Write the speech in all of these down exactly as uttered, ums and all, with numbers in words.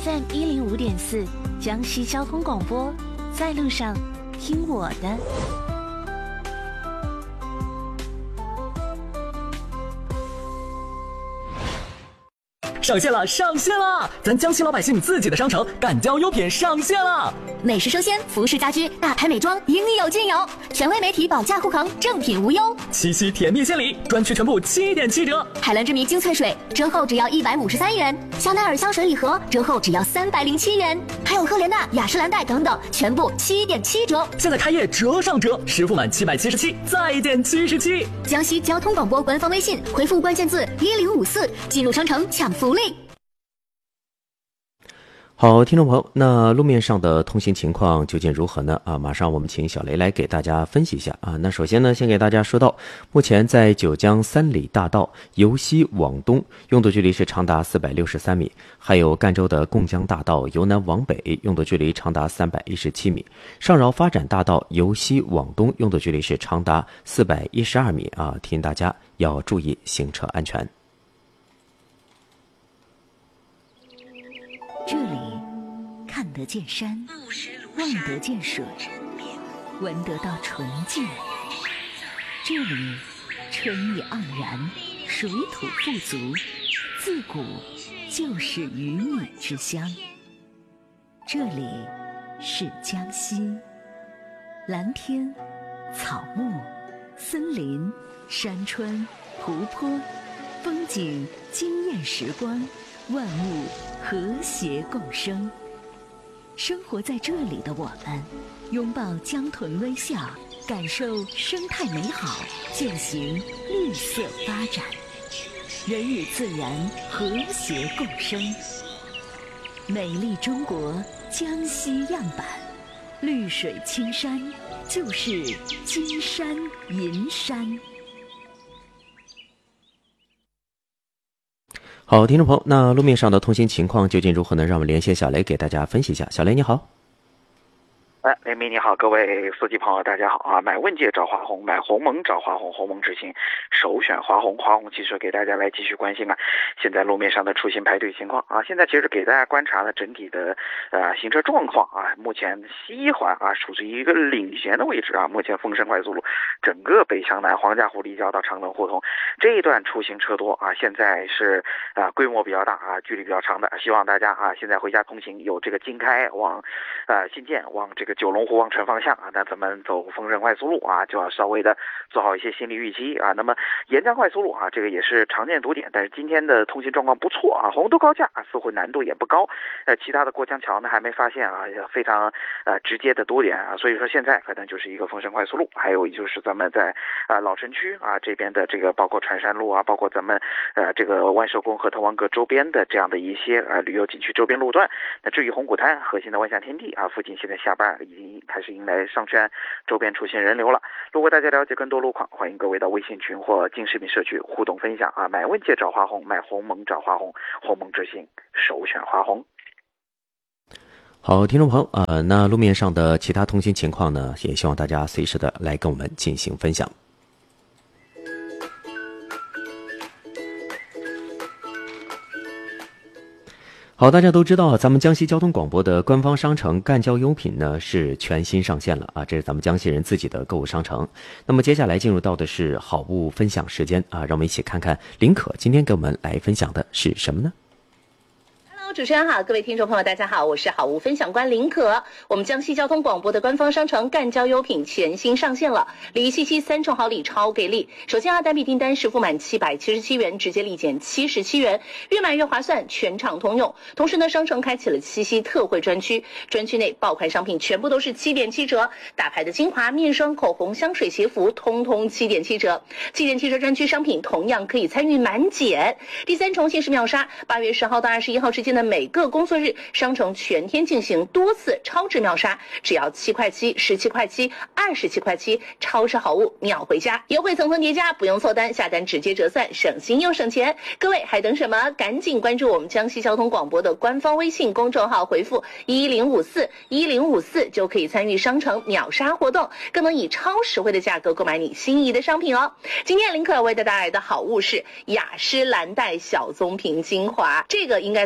F M 一零五点四，江西交通广播，在路上听我的。 上线了，上线了！咱江西老百姓自己的商城赣交优品上线了， 美食生鲜、服饰家居、大牌美妆，应有尽有，权威媒体保驾护航，正品无忧。 七夕甜蜜献礼，专区全部七点七折。 海蓝之谜精粹水折后只要一百五十三元，香奈儿香水礼盒折后只要三百零七元，还有赫莲娜、雅诗兰黛等等，全部七点七折。 现在开业折上折，实付满七百七十七，再减七十七。 江西交通广播官方微信回复关键字一零五四，进入商城抢福利。 好，听众朋友，那路面上的通行情况究竟如何呢？啊，马上我们请小雷来给大家分析一下啊。那首先呢，先给大家说到，目前在九江三里大道由西往东用的距离是长达四百六十三米，还有赣州的贡江大道由南往北用的距离长达三百一十七米，上饶发展大道由西往东用的距离是长达四百一十二米啊，提醒大家要注意行车安全。 这里看得见山，望得见水，闻得到纯净。这里春意盎然，水土富足，自古就是鱼米之乡。这里是江西，蓝天、草木、森林、山川、湖泊，风景惊艳时光，万物和谐共生。生活在这里的我们，拥抱江豚微笑，感受生态美好，践行绿色发展，人与自然和谐共生。美丽中国江西样板，绿水青山就是金山银山。 好，听众朋友，那路面上的通行情况究竟如何呢？让我们连线小雷给大家分析一下。小雷你好。 哎，雷鸣你好，各位司机朋友大家好啊！买问界找华虹，买鸿蒙找华虹，鸿蒙之行首选华虹，华虹汽车给大家来继续关心啊，现在路面上的出行排队情况啊，现在其实给大家观察了整体的呃行车状况啊，目前西环啊处于一个领先的位置啊，目前丰盛快速路整个北向南黄家湖立交到长灯胡同这一段出行车多啊，现在是啊规模比较大啊，距离比较长的，希望大家啊现在回家通行有这个经开往呃新建往这个九龙湖望城方向啊，那咱们走丰盛快速路啊，就要稍微的做好一些心理预期啊。那么沿江快速路啊，这个也是常见堵点，但是今天的通行状况不错啊，红都高架啊似乎难度也不高，呃，其他的过江桥呢还没发现啊，非常呃直接的堵点啊，所以说现在可能就是一个丰盛快速路，还有就是咱们在啊、呃、老城区啊这边的这个包括船山路啊，包括咱们呃这个万寿宫和滕王阁周边的这样的一些呃旅游景区周边路段。那至于红谷滩核心的万象天地啊附近，现在下班已经开始迎来商圈周边出现人流了。如果大家了解更多路况，欢迎各位到微信群或金视频社区互动分享啊！买问界找华虹，买鸿蒙找华虹，鸿蒙之行首选华虹。 好，听众朋友，呃，那路面上的其他通行情况呢，也希望大家随时的来跟我们进行分享。好，大家都知道，咱们江西交通广播的官方商城赣交优品呢是全新上线了啊，这是咱们江西人自己的购物商城。那么接下来进入到的是好物分享时间啊，让我们一起看看林可今天给我们来分享的是什么呢？ 主持人好，各位听众朋友大家好，我是好物分享官林可。我们江西交通广播的官方商城赣交优品全新上线了，礼七七三重好礼超给力。首先啊，单笔订单实付满七百七十七元，直接立减七十七元，越买越划算，全场通用。同时呢，商城开启了七夕特惠专区，专区内爆款商品全部都是七点七折，大牌的精华、面霜、口红、香水、鞋服，通通七点七折。七点七折专区商品同样可以参与满减。第三重限时秒杀，八月十号到二十一号之间的每个工作日，商城全天进行多次超值秒杀，只要七块七、十七块七、二十七块七，超值好物秒回家，优惠层层叠加，不用凑单，下单直接折算，省心又省钱。各位还等什么？赶紧关注我们江西交通广播的官方微信公众号，回复一零五四一零五四就可以参与商城秒杀活动，更能以超实惠的价格购买你心仪的商品哦。今天林可为大家带来的好物是雅诗兰黛小棕瓶精华，这个应该算是护肤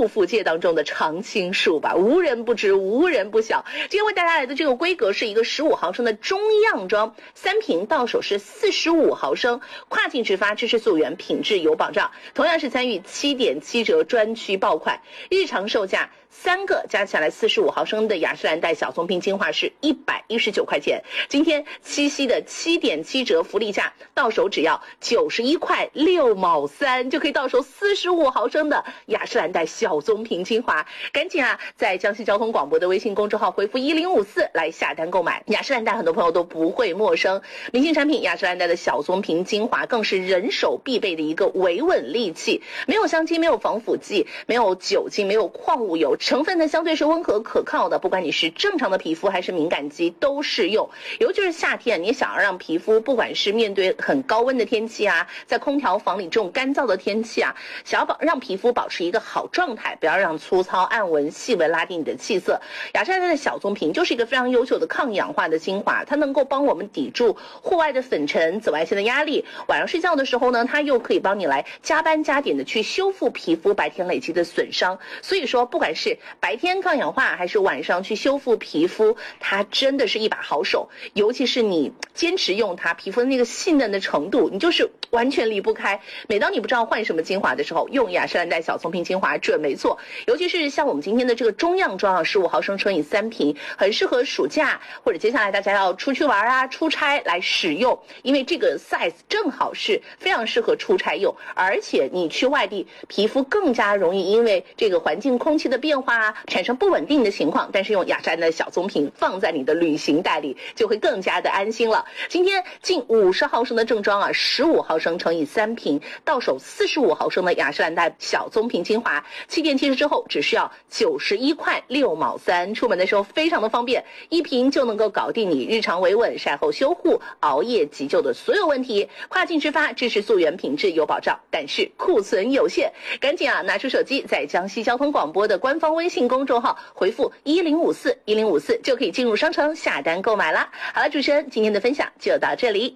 福界当中的常青树吧，无人不知，无人不晓。今天为大家来的这个规格是一个十五毫升的中样装，三瓶到手是四十五毫升，跨境直发，支持溯源，品质有保障。同样是参与七点七折专区爆款，日常售价三个加起来四十五毫升的雅诗兰黛小棕瓶精华是一百一十九块钱，今天七夕的七点七折福利价，到手只要九十一块六毛三，就可以到手四十五毫升的雅诗兰黛小棕瓶精华。赶紧啊，在江西交通广播的微信公众号回复一零五四来下单购买。雅诗兰黛很多朋友都不会陌生，明星产品雅诗兰黛的小棕瓶精华更是人手必备的一个维稳利器，没有香精，没有防腐剂，没有酒精，没有矿物油，成分呢相对是温和可靠的，不管你是正常的皮肤还是敏感肌都适用。尤其是夏天，你想要让皮肤不管是面对很高温的天气啊，在空调房里这种干燥的天气啊，想要保让皮肤保持一个好状态，不要让粗糙暗纹细纹拉低你的气色，雅诗兰黛的小棕瓶就是一个非常优秀的抗氧化的精华，它能够帮我们抵住户外的粉尘紫外线的压力，晚上睡觉的时候呢，它又可以帮你来加班加点的去修复皮肤白天累积的损伤。所以说不管是白天抗氧化还是晚上去修复皮肤，它真的是一把好手。尤其是你坚持用它，皮肤的那个细嫩的程度，你就是完全离不开。每当你不知道换什么精华的时候，用雅诗兰黛小棕瓶精华准没错。尤其是像我们今天的这个中样装啊，十五毫升乘以三瓶，很适合暑假或者接下来大家要出去玩啊、出差来使用，因为这个 size 正好是非常适合出差用，而且你去外地，皮肤更加容易因为这个环境空气的变化啊，产生不稳定的情况，但是用雅诗兰黛的小棕瓶放在你的旅行袋里，就会更加的安心了。今天近五十毫升的正装啊，十五毫升乘以三瓶，到手四十五毫升的雅诗兰黛小棕瓶精华，七点七十之后只需要九十一块六毛三，出门的时候非常的方便，一瓶就能够搞定你日常维稳、晒后修护、熬夜急救的所有问题。跨境直发，支持溯源，品质有保障，但是库存有限，赶紧啊拿出手机，在江西交通广播的官方微信公众号回复一零五四一零五四就可以进入商城下单购买啦。好了，主持人今天的分享就到这里。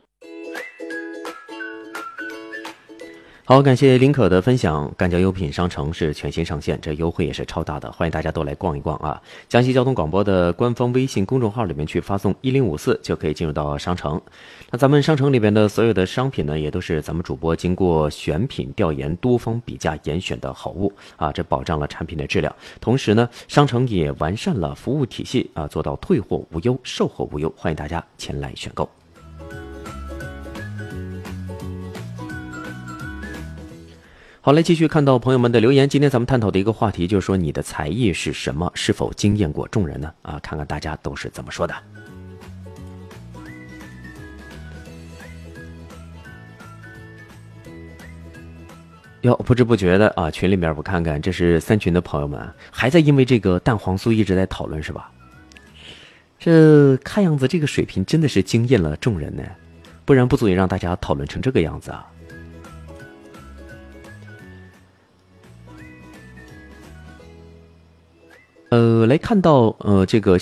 好，感谢林可的分享。干胶优品商城是全新上线，这优惠也是超大的，欢迎大家都来逛一逛啊！江西交通广播的官方微信公众号里面去发送一零五四就可以进入到商城。那咱们商城里边的所有的商品呢，也都是咱们主播经过选品调研、多方比价严选的好物啊，这保障了产品的质量。同时呢，商城也完善了服务体系啊，做到退货无忧、售后无忧，欢迎大家前来选购。好，来继续看到朋友们的留言。今天咱们探讨的一个话题就是说，你的才艺是什么？是否惊艳过众人呢？啊，看看大家都是怎么说的。哟，不知不觉的啊，群里面我看看，这是三群的朋友们还在因为这个蛋黄酥一直在讨论是吧？这看样子这个水平真的是惊艳了众人呢，不然不足以让大家讨论成这个样子啊。呃，来看到呃这个。